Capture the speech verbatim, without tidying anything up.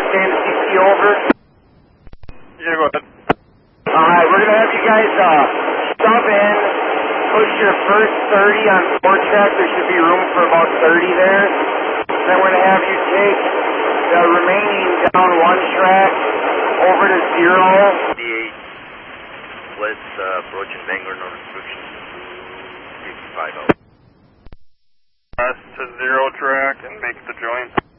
Stand C C over. Yeah, go ahead. Alright, we're going to have you guys uh, sub in, push your first thirty on four track. There should be room for about thirty there. Then we're going to have you take the remaining down one track over to zero. D eight, let's uh, approach and Bangor, no restrictions. fifty-five out. Press to zero track and make the joint.